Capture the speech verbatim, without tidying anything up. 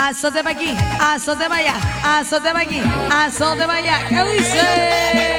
Azote pa' aquí, azote pa' allá, azote pa' aquí, azote pa' allá. ¿Qué dice?